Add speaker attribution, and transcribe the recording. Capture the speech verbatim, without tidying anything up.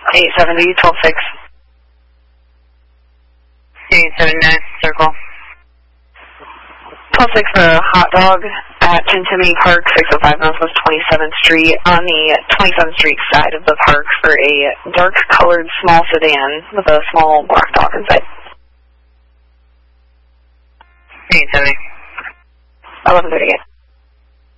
Speaker 1: eight seventy, twelve six.
Speaker 2: eight seventy-nine, circle.
Speaker 1: twelve six for a hot dog at Tintimmy Park, six oh five Northwest twenty-seventh Street, on the twenty-seventh Street side of the park for a dark-colored small sedan with a small black dog inside.
Speaker 2: eight seventy.
Speaker 1: eleven thirty-eight.